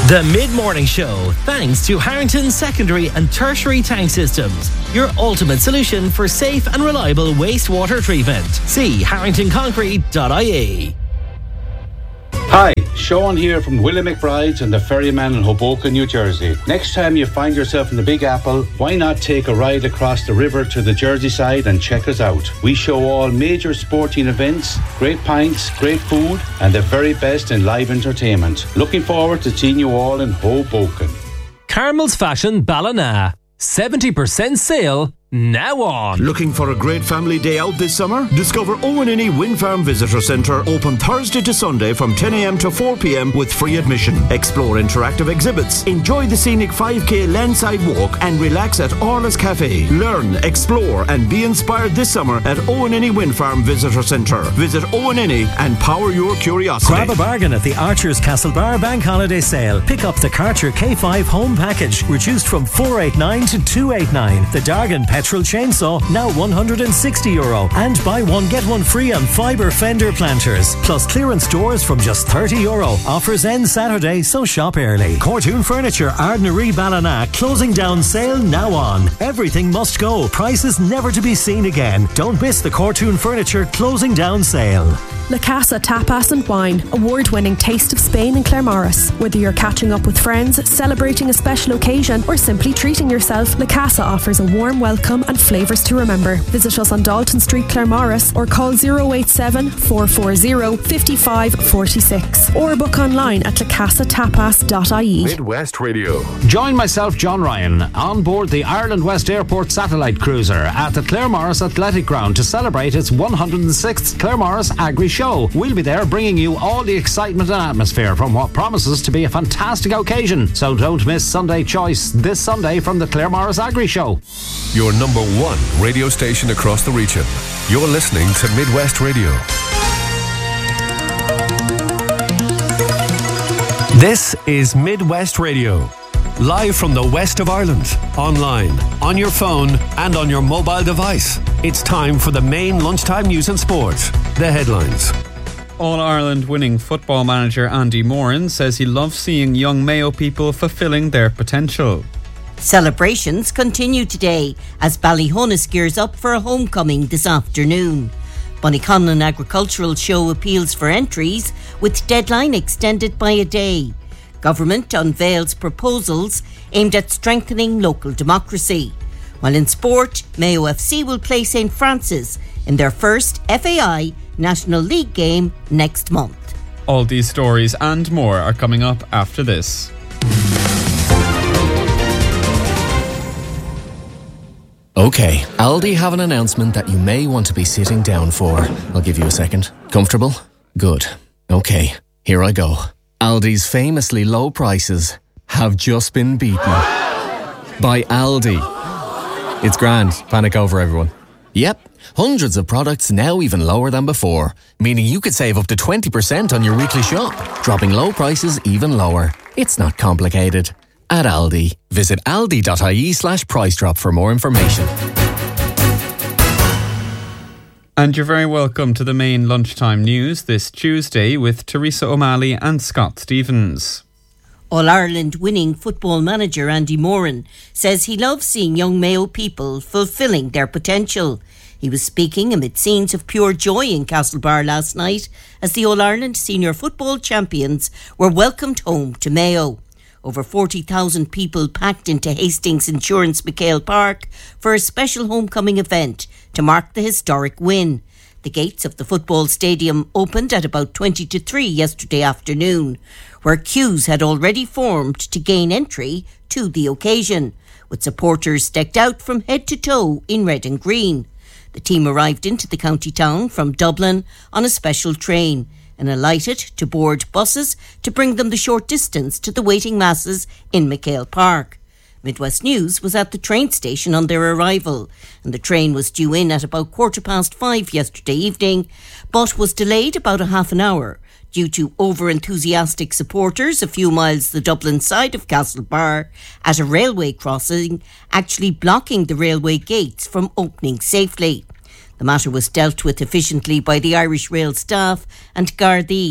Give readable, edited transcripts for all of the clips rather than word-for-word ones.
The Mid-Morning Show, thanks to Harrington Secondary and Tertiary Tank Systems, your ultimate solution for safe and reliable wastewater treatment. See harringtonconcrete.ie. Hi, Sean here from Willie McBride's and the Ferryman in Hoboken, New Jersey. Next time you find yourself in the Big Apple, why not take a ride across the river to the Jersey side and check us out? We show all major sporting events, great pints, great food, and the very best in live entertainment. Looking forward to seeing you all in Hoboken. Carmel's Fashion Ballina. 70% sale now on. Looking for a great family day out this summer? Discover Owenini Wind Farm Visitor Centre, open Thursday to Sunday from 10 a.m. to 4 p.m. with free admission. Explore interactive exhibits, enjoy the scenic 5k landside walk and relax at Orla's Cafe. Learn, explore and be inspired this summer at Owenini Wind Farm Visitor Centre. Visit Owenini and power your curiosity. Grab a bargain at the Archer's Castlebar Bank Holiday Sale. Pick up the Karcher K5 home package, reduced from €489 to €289. The Dargan petrol chainsaw, now €160. And buy one get one free on fibre fender planters. Plus clearance doors from just €30. Offers end Saturday, so shop early. Cortoon Furniture, Ardnary Ballina, closing down sale now on. Everything must go. Prices never to be seen again. Don't miss the Cortoon Furniture closing down sale. La Casa Tapas and Wine, award-winning Taste of Spain in Claremorris. Whether you're catching up with friends, celebrating a special occasion, or simply treating yourself, La Casa offers a warm welcome and flavours to remember. Visit us on Dalton Street, Claremorris, or call 087 440 5546, or book online at lacasatapas.ie. Midwest Radio. Join myself, John Ryan, on board the Ireland West Airport satellite cruiser at the Claremorris Athletic Ground to celebrate its 106th Claremorris Agri Show. We'll be there bringing you all the excitement and atmosphere from what promises to be a fantastic occasion. So don't miss Sunday Choice this Sunday from the Claremorris Agri Show. Your number one radio station across the region. You're listening to Midwest Radio. This is Midwest Radio. Live from the west of Ireland, online, on your phone and on your mobile device. It's time for the main lunchtime news and sport. The headlines. All-Ireland winning football manager Andy Moran says he loves seeing young Mayo people fulfilling their potential. Celebrations continue today as Ballyhonus gears up for a homecoming this afternoon. Bonnyconlon Agricultural Show appeals for entries with deadline extended by a day. Government unveils proposals aimed at strengthening local democracy. While in sport, Mayo FC will play St Francis in their first FAI National League game next month. All these stories and more are coming up after this. Okay, Aldi have an announcement that you may want to be sitting down for. I'll give you a second. Comfortable? Good. Okay, here I go. Aldi's famously low prices have just been beaten by Aldi. It's grand. Panic over, everyone. Yep, hundreds of products now even lower than before, meaning you could save up to 20% on your weekly shop, dropping low prices even lower. It's not complicated. At Aldi, visit aldi.ie/price drop for more information. And you're very welcome to the main lunchtime news this Tuesday with Teresa O'Malley and Scott Stevens. All-Ireland winning football manager Andy Moran says he loves seeing young Mayo people fulfilling their potential. He was speaking amid scenes of pure joy in Castlebar last night as the All-Ireland senior football champions were welcomed home to Mayo. Over 40,000 people packed into Hastings Insurance McHale Park for a special homecoming event to mark the historic win. The gates of the football stadium opened at about 20 to 3 yesterday afternoon, where queues had already formed to gain entry to the occasion, with supporters decked out from head to toe in red and green. The team arrived into the county town from Dublin on a special train and alighted to board buses to bring them the short distance to the waiting masses in McHale Park. Midwest News was at the train station on their arrival, and the train was due in at about 5:15 yesterday evening, but was delayed about a half an hour due to over-enthusiastic supporters a few miles the Dublin side of Castlebar at a railway crossing, actually blocking the railway gates from opening safely. The matter was dealt with efficiently by the Irish Rail staff and Gardaí,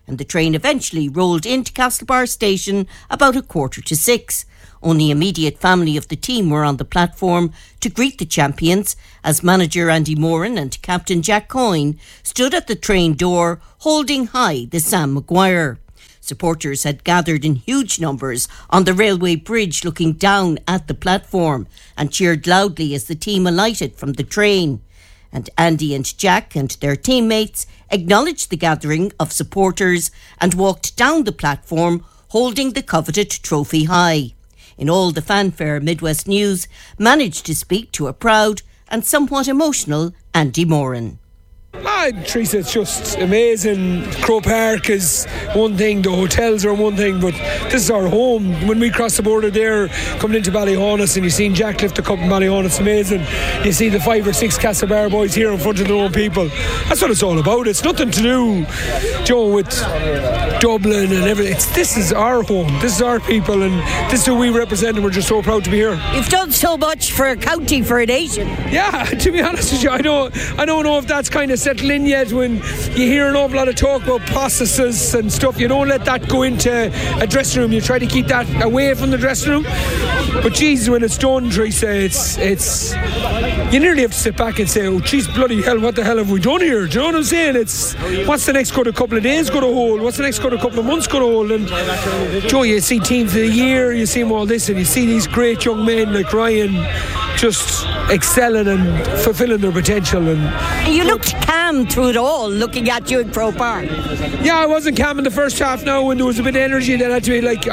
and the train eventually rolled into Castlebar station about 5:45. Only immediate family of the team were on the platform to greet the champions as manager Andy Moran and captain Jack Coyne stood at the train door holding high the Sam Maguire. Supporters had gathered in huge numbers on the railway bridge looking down at the platform and cheered loudly as the team alighted from the train. And Andy and Jack and their teammates acknowledged the gathering of supporters and walked down the platform holding the coveted trophy high. In all the fanfare, Midwest News managed to speak to a proud and somewhat emotional Andy Moran. Teresa, it's just amazing. Croke Park is one thing, the hotels are one thing, but this is our home. When we cross the border there, coming into Ballyhonus, and you seen Jack lift the cup in Ballyhonus, it's amazing. You see the 5 or 6 Castlebar boys here in front of their own people. That's what it's all about. It's nothing to do, Joe, with Dublin and everything. This is our home. This is our people, and this is who we represent, and we're just so proud to be here. You've done so much for a county, for a nation. Yeah, to be honest with you, I don't know if that's kind of settled in yet. When you hear an awful lot of talk about processes and stuff, you don't let that go into a dressing room. You try to keep that away from the dressing room. But geez, when it's done, Teresa, it's you nearly have to sit back and say, oh geez, bloody hell, what the hell have we done here? Do you know what I'm saying? It's what's the next couple of days going to hold? What's the next couple of months going to hold? And Joe, you see teams of the year, you see them all this, and you see these great young men like Ryan just excelling and fulfilling their potential. And you looked calm through it all, looking at you in Croke Park. Yeah, I wasn't calm in the first half now when there was a bit of energy that had to be like,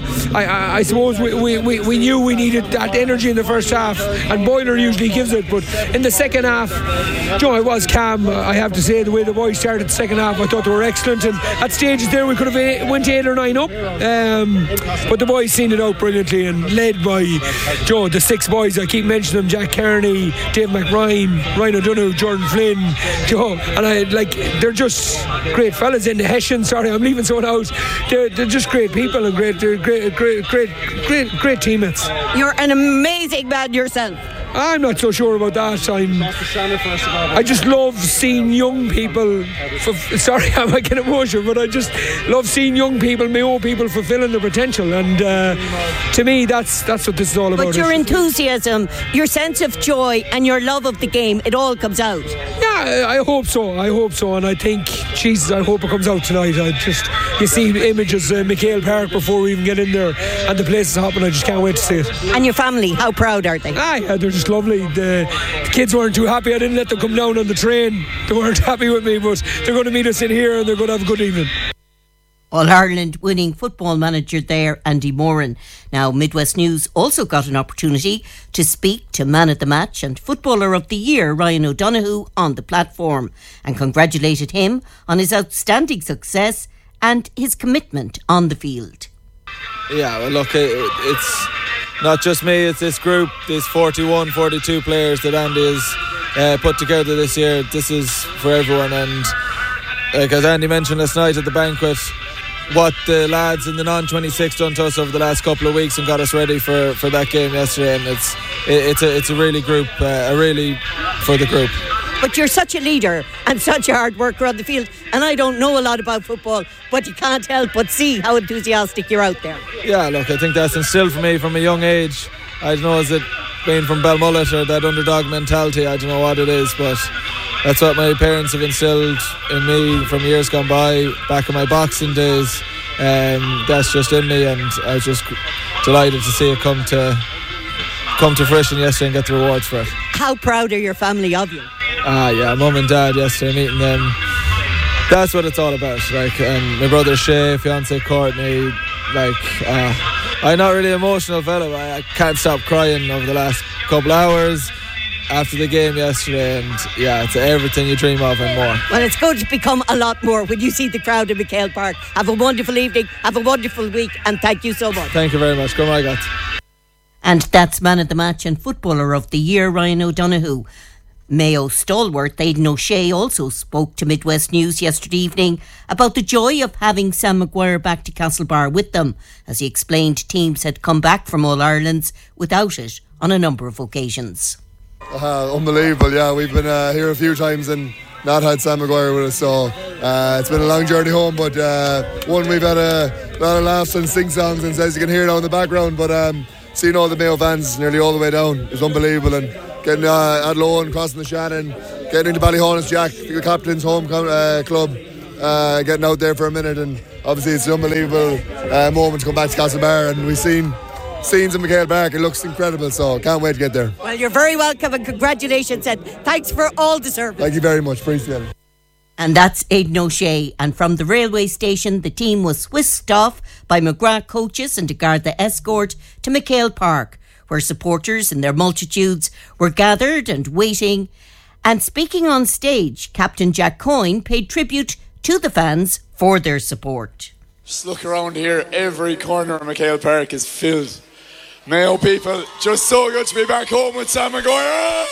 I suppose we knew we needed that energy in the first half, and Boiler usually gives it, but in the second half, Joe, I was calm. I have to say, the way the boys started the second half, I thought they were excellent, and at stages there we could have went 8 or 9 up, but the boys seen it out brilliantly, and led by Joe, the 6 boys, I keep mentioning them: Jack Kearney, Dave McRyan, Ryan O'Donoghue, Jordan Flynn, Joe, and they're just great fellas. In the Hessian, sorry, I'm leaving someone out. They're just great people and great teammates. You're an amazing man yourself. I'm not so sure about that. I just love seeing young people. Sorry, I might get emotional, but I just love seeing young people, my own people, fulfilling their potential. And to me, that's what this is all about. But your enthusiasm, your sense of joy, and your love of the game, it all comes out. Yeah, I hope so. And I think, Jesus, I hope it comes out tonight. You see images of McHale Park before we even get in there, and the place is hopping. I just can't wait to see it. And your family, how proud are they? Yeah, they're just lovely. The kids weren't too happy. I didn't let them come down on the train. They weren't happy with me, but they're going to meet us in here and they're going to have a good evening. All-Ireland winning football manager there, Andy Moran. Now, Midwest News also got an opportunity to speak to Man of the Match and Footballer of the Year, Ryan O'Donoghue, on the platform, and congratulated him on his outstanding success and his commitment on the field. Yeah, well, look, it's not just me, it's this group, these 41, 42 players that Andy has put together this year. This is for everyone, and like as Andy mentioned last night at the banquet, what the lads in the non-26 done to us over the last couple of weeks and got us ready for that game yesterday, and it's a really group, really for the group. But you're such a leader and such a hard worker on the field, and I don't know a lot about football, but you can't help but see how enthusiastic you're out there. Yeah, look, I think that's instilled for me from a young age. I don't know, is it being from Balmullet or that underdog mentality? I don't know what it is, but that's what my parents have instilled in me from years gone by, back in my boxing days, and that's just in me, and I was just delighted to see it come to fruition yesterday and get the rewards for it. How proud are your family of you? Yeah, Mum and Dad yesterday, meeting them, that's what it's all about. Like, and my brother Shay, fiance Courtney, I'm not really an emotional fella, but I can't stop crying over the last couple of hours after the game yesterday, and yeah, it's everything you dream of and more. Well, it's going to become a lot more when you see the crowd in McHale Park. Have a wonderful evening, have a wonderful week, and thank you so much. Thank you very much. Go my God. And that's Man of the Match and Footballer of the Year, Ryan O'Donoghue. Mayo stalwart Aidan O'Shea also spoke to Midwest News yesterday evening about the joy of having Sam Maguire back to Castlebar with them, as he explained teams had come back from All-Irelands without it on a number of occasions. Unbelievable, yeah. We've been here a few times and not had Sam Maguire with us. So it's been a long journey home, but one, we've had a lot of laughs and sing-songs, and as you can hear now in the background, but seeing all the Mayo fans nearly all the way down is unbelievable, and getting Athlone, crossing the Shannon, getting into Ballyhonus, Jack, the captain's home club, getting out there for a minute, and obviously it's an unbelievable moment to come back to Castlebar, and we've seen scenes in McHale Park. It looks incredible, so can't wait to get there. Well, you're very welcome, and congratulations, and thanks for all the service. Thank you very much, appreciate it. And that's Aidan O'Shea. And from the railway station, the team was whisked off by McGrath coaches and a Garda escort to McHale Park, where supporters in their multitudes were gathered and waiting. And speaking on stage, Captain Jack Coyne paid tribute to the fans for their support. Just look around here, every corner of McHale Park is filled. Mayo people, just so good to be back home with Sam Maguire.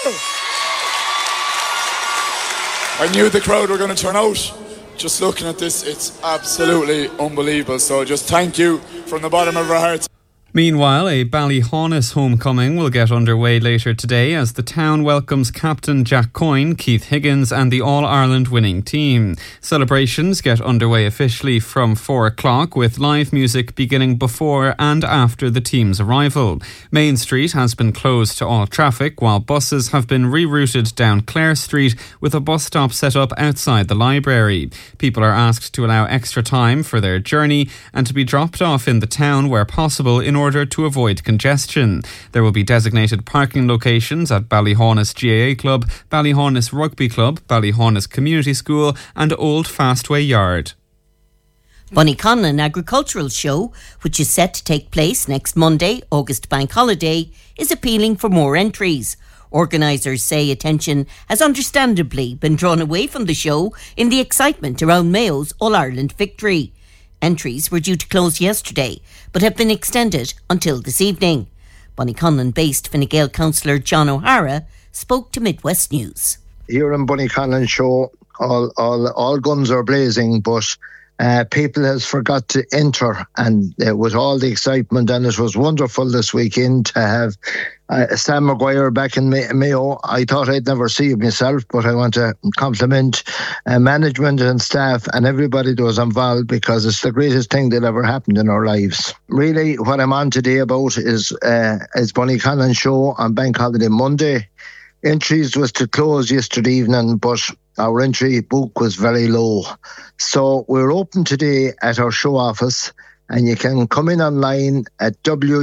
I knew the crowd were going to turn out. Just looking at this, it's absolutely unbelievable. So just thank you from the bottom of our hearts. Meanwhile, a Ballyhonus homecoming will get underway later today as the town welcomes Captain Jack Coyne, Keith Higgins and the All-Ireland winning team. Celebrations get underway officially from 4 o'clock with live music beginning before and after the team's arrival. Main Street has been closed to all traffic while buses have been rerouted down Clare Street with a bus stop set up outside the library. People are asked to allow extra time for their journey and to be dropped off in the town where possible in order to avoid congestion. There will be designated parking locations at Ballyhonus GAA Club, Ballyhonus Rugby Club, Ballyhonus Community School and Old Fastway Yard. Bunnyconlon Agricultural Show, which is set to take place next Monday, August Bank Holiday, is appealing for more entries. Organisers say attention has understandably been drawn away from the show in the excitement around Mayo's All-Ireland victory. Entries were due to close yesterday, but have been extended until this evening. Bunnyconlon-based Fine Gael councillor John O'Hara spoke to Midwest News. Here in Bunnyconlon Show, all guns are blazing, but people has forgot to enter, and with all the excitement, and it was wonderful this weekend to have Sam Maguire back in Mayo. I thought I'd never see it myself, but I want to compliment management and staff and everybody that was involved, because it's the greatest thing that ever happened in our lives. Really, what I'm on today about is Bunnyconlon Show on Bank Holiday Monday. Entries was to close yesterday evening, but our entry book was very low. So we're open today at our show office, and you can come in online at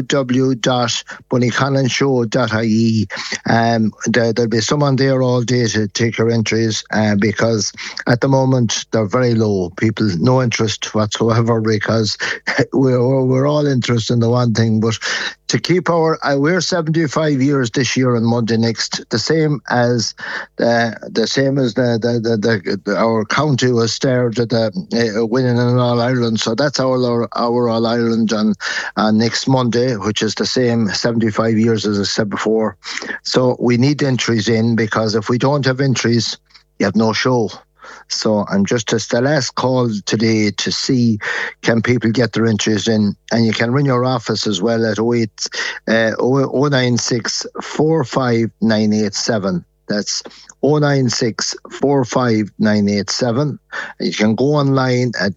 www.bunnyconlonshow.ie. There'll be someone there all day to take your entries, because at the moment they're very low. People, no interest whatsoever, because we're all interested in the one thing, but to keep we're 75 years this year on Monday next, the same as our county was starred at winning in All Ireland. So that's our All Ireland on next Monday, which is the same 75 years as I said before. So we need entries in, because if we don't have entries, you have no show. So I'm just the last call today to see can people get their entries in, and you can ring your office as well at 096 45987. That's 096 45987. You can go online at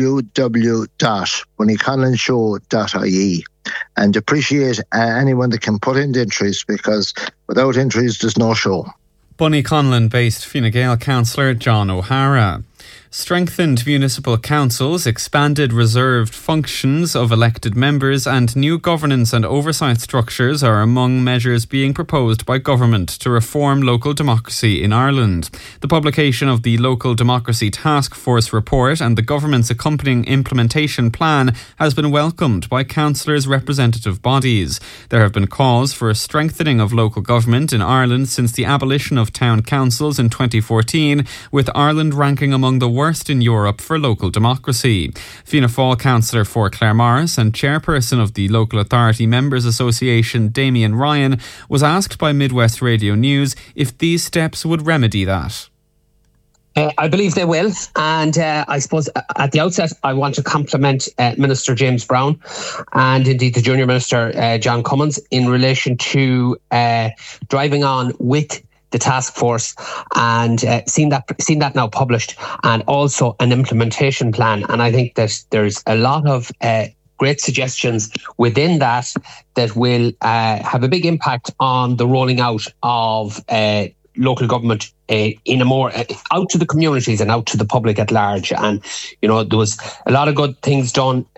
www.bunnyconlonshow.ie and appreciate anyone that can put in the entries, because without entries there's no show. Bunnyconlon-based Fine Gael councillor John O'Hara. Strengthened municipal councils, expanded reserved functions of elected members and new governance and oversight structures are among measures being proposed by government to reform local democracy in Ireland. The publication of the Local Democracy Task Force report and the government's accompanying implementation plan has been welcomed by councillors' representative bodies. There have been calls for a strengthening of local government in Ireland since the abolition of town councils in 2014, with Ireland ranking among the worst in Europe for local democracy. Fianna Fáil councillor for Claremorris and chairperson of the Local Authority Members Association, Damien Ryan, was asked by Midwest Radio News if these steps would remedy that. I believe they will, and I suppose at the outset I want to compliment Minister James Brown and indeed the Junior Minister John Cummins in relation to driving on with the task force, and seen that now published, and also an implementation plan. And I think that there's a lot of great suggestions within that will have a big impact on the rolling out of local government in a more out to the communities and out to the public at large. And there was a lot of good things done